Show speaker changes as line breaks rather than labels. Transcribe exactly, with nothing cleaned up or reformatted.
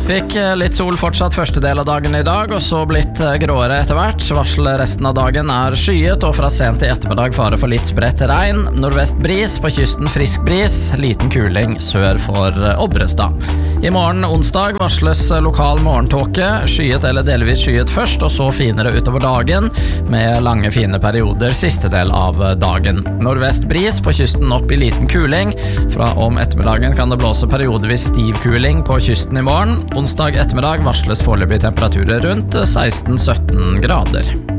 Fikk litt sol fortsatt første del av dagen i dag, og så blitt gråere etter hvert. Varselet resten av dagen er skyet, og fra sent til ettermiddag fare for litt spredt regn. Nordvest bris, på kysten frisk bris, liten kuling sør for Obrestad. I morgen onsdag varsles lokal morgentåke, skyet eller delvis skyet først, og så finere utover dagen, med lange fine perioder siste del av dagen. Nordvest bris, på kysten opp i liten kuling. Fra om ettermiddagen kan det blåse periodevis stiv kuling på kysten i morgen. Onsdag ettermiddag varsles foreløpig temperaturer rundt seksten til sytten grader.